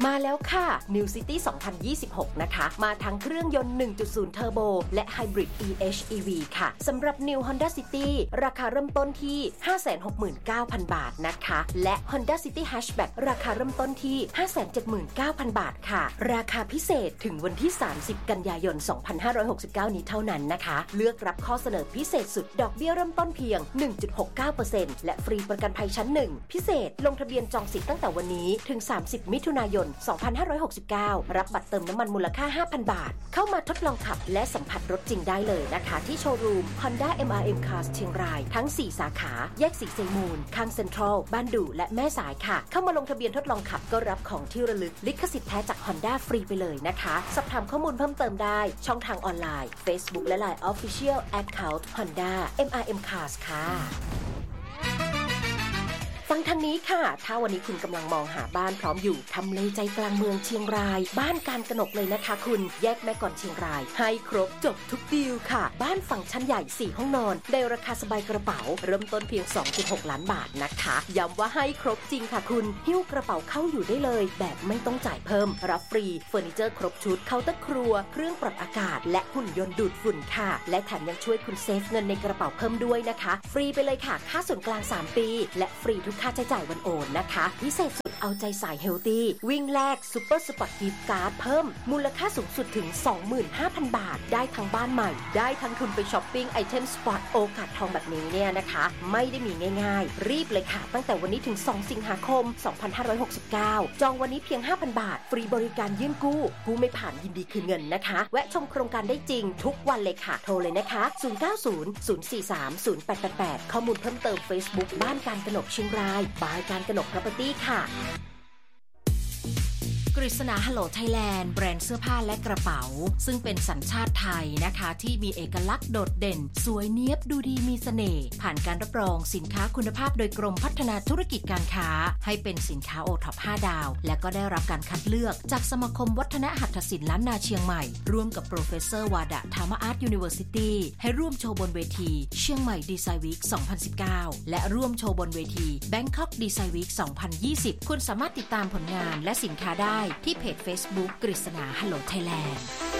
มาแล้วค่ะ New City 2026 นะคะมาทั้งเครื่องยนต์ 1.0 เทอร์โบและ Hybrid EHEV ค่ะสำหรับ New Honda City ราคาเริ่มต้นที่ 569,000 บาทนะคะและ Honda City Hatchback ราคาเริ่มต้นที่ 579,000 บาทค่ะราคาพิเศษถึงวันที่ 30 กันยายน 2569 นี้เท่านั้นนะคะเลือกรับข้อเสนอพิเศษสุดดอกเบี้ยเริ่มต้นเพียง 1.69% และฟรีประกันภัยชั้น 1 พิเศษลงทะเบียนจองสิทธิ์ตั้งแต่วันนี้ถึง 30 มิถุนายน 2569 รับบัตรเติมน้ำมันมูลค่า 5,000 บาทเข้ามาทดลองขับและสัมผัสรถจริงได้เลยนะคะที่โชว์รูม Honda MRM Cars เชียงรายทั้ง 4 สาขาแยกสีไซมูลข้างเซ็นทรัลบ้านดูและแม่สายค่ะเข้ามาลงทะเบียนทดลองขับก็รับของที่ระลึกลิขสิทธิ์แท้จาก Honda ฟรีไปเลยนะคะสอบถามข้อมูลเพิ่มเติมได้ช่องทางออนไลน์ Facebook และ Line Official Account Honda MRM Cars ค่ะฟังทางนี้ค่ะถ้าวันนี้คุณกำลังมองหาบ้านพร้อมอยู่ทำเลใจกลางเมืองเชียงรายบ้านการกนกเลยนะคะคุณแยกแม่ก่อนเชียงรายให้ครบจบทุกดีลค่ะบ้านฟังก์ชันใหญ่4ห้องนอนในราคาสบายกระเป๋าเริ่มต้นเพียง 2.6 ล้านบาทนะคะย้ำว่าให้ครบจริงค่ะคุณหิ้วกระเป๋าเข้าอยู่ได้เลยแบบไม่ต้องจ่ายเพิ่มรับฟรีเฟอร์นิเจอร์ครบชุดเคาน์เตอร์ครัวเครื่องปรับอากาศและหุ่นยนต์ดูดฝุ่นค่ะและแถมยังช่วยคุณเซฟเงินในกระเป๋าเพิ่มด้วยนะคะฟรีไปเลยค่ะค่าส่วนกลาง3ปีและฟรีทุกค่าใช้จ่ายวันโอนนะคะพิเศษสุดเอาใจสายเฮลตี้วิ่งแลกซุปเปอร์สปอร์ตกิฟต์การ์ดเพิ่มมูลค่าสูงสุดถึง 25,000 บาทได้ทั้งบ้านใหม่ได้ทั้งทุนไปช้อปปิ้งไอเทมสปอร์ตโอกาสทองแบบนี้เนี่ยนะคะไม่ได้มีง่ายๆรีบเลยค่ะตั้งแต่วันนี้ถึง2สิงหาคม2569จองวันนี้เพียง 5,000 บาทฟรีบริการยื่นกู้ไม่ผ่านยินดีคืนเงินนะคะแวะชมโครงการได้จริงทุกวันเลยค่ะโทรเลยนะคะ0900430888ข้อมูลเพิ่มเติม Facebook บ้านการกนกเชียงรายบายการกนก Property ค่ะกฤษณาฮัลโหลไทยแลนด์แบรนด์เสื้อผ้าและกระเป๋าซึ่งเป็นสัญชาติไทยนะคะที่มีเอกลักษณ์โดดเด่นสวยเนี๊ยบดูดีมีเสน่ห์ผ่านการรับรองสินค้าคุณภาพโดยกรมพัฒนาธุรกิจการค้าให้เป็นสินค้าโอท็อป5ดาวและก็ได้รับการคัดเลือกจากสมาคมวัฒนหัตถศิลป์ล้านนาเชียงใหม่ร่วมกับโปรเฟสเซอร์วาดะธรรมอาร์ตยูนิเวอร์ซิตี้ให้ร่วมโชว์บนเวทีเชียงใหม่ดีไซน์วีค 2019 และร่วมโชว์บนเวที Bangkok Design Week 2020 คุณสามารถติดตามผลงานและสินค้าได้ที่เพจ Facebook กฤษณาฮัลโหลไทยแลนด์